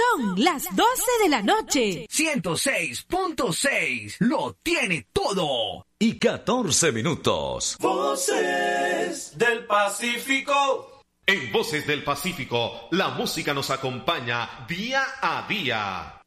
Son las 12 de la noche. 106.6 lo tiene todo. Y 14 minutos. Voces del Pacífico. En Voces del Pacífico, la música nos acompaña día a día.